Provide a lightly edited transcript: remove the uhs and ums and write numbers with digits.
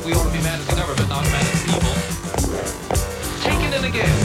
we ought to be mad at the government, not mad at the people. Take it in again.